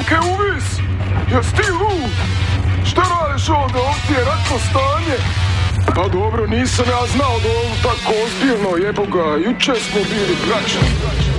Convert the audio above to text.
ruke uvis! Jes ti lud? Šta radiš ovdje? Ovdje je ratno stanje. Pa dobro, nisam ja znao da ovo tako ozbiljno, jebo ga. Juče smo bili braća.